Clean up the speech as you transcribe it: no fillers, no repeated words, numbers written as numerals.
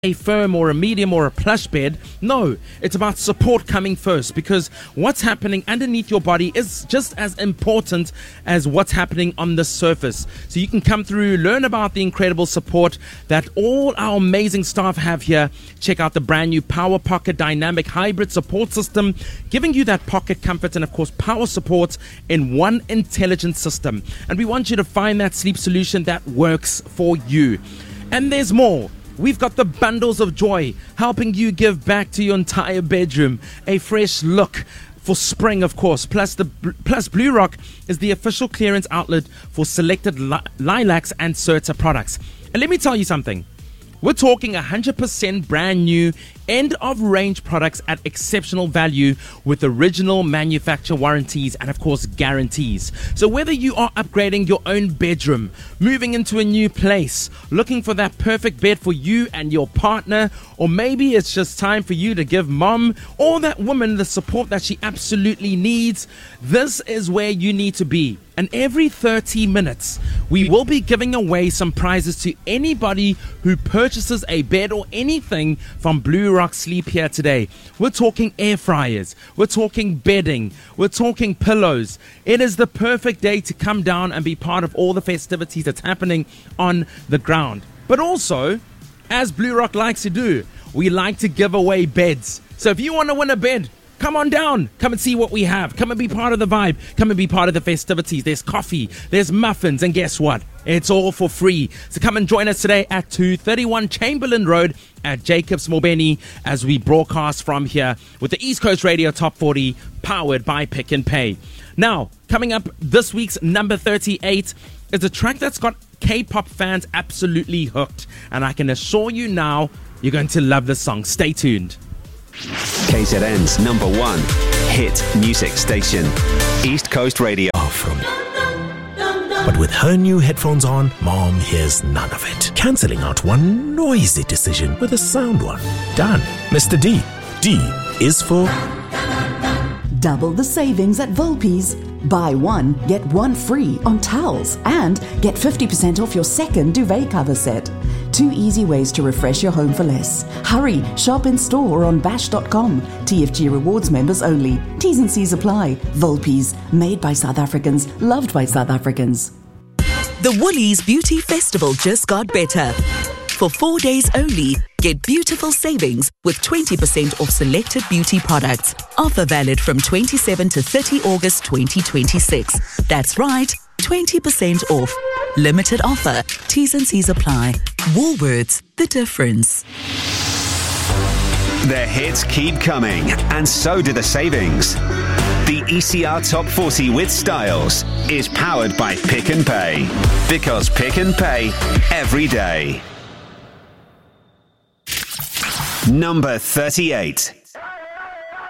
a firm or a medium or a plush bed. No, it's about support coming first, because what's happening underneath your body is just as important as what's happening on the surface. So you can come through, learn about the incredible support that all our amazing staff have here. Check out the brand new Power Pocket Dynamic Hybrid Support System, giving you that pocket comfort and of course power support in one intelligent system. And we want you to find that sleep solution that works for you. And there's more. We've got the bundles of joy, helping you give back to your entire bedroom a fresh look for spring, of course. Plus Blue Rock is the official clearance outlet for selected Lilacs and Serta products. And let me tell you something. We're talking 100% brand new, end-of-range products at exceptional value with original manufacturer warranties and, of course, guarantees. So whether you are upgrading your own bedroom, moving into a new place, looking for that perfect bed for you and your partner, or maybe it's just time for you to give mom or that woman the support that she absolutely needs, this is where you need to be. And every 30 minutes, we will be giving away some prizes to anybody who purchases a bed or anything from Blue Rock Sleep here today. We're talking air fryers, we're talking bedding, we're talking pillows. It is the perfect day to come down and be part of all the festivities that's happening on the ground. But also, as Blue Rock likes to do, we like to give away beds. So if you want to win a bed, come on down. Come and see what we have. Come and be part of the vibe. Come and be part of the festivities. There's coffee, there's muffins, and guess what? It's all for free. So come and join us today at 231 Chamberlain Road at Jacobs Mobeni as we broadcast from here with the East Coast Radio Top 40 powered by Pick n Pay. Now, coming up this week's number 38 is a track that's got K-pop fans absolutely hooked. And I can assure you now, you're going to love this song. Stay tuned. KZN's number one hit music station, East Coast Radio. But with her new headphones on, Mom hears none of it. Cancelling out one noisy decision with a sound one. Done. Mr. D. D is for... Double the savings at Volpi's. Buy one, get one free on towels and get 50% off your second duvet cover set. 2 easy ways to refresh your home for less. Hurry, shop in store or on bash.com. TFG Rewards members only. T's and C's apply. Volpi's, made by South Africans, loved by South Africans. The Woolies Beauty Festival just got better. For 4 days only, get beautiful savings with 20% off selected beauty products. Offer valid from 27 to 30 August 2026. That's right, 20% off. Limited offer. T's and C's apply. Woolworths, the difference. The hits keep coming, and so do the savings. The ECR Top 40 with Styles is powered by Pick n Pay. Because Pick n Pay every day. Number 38.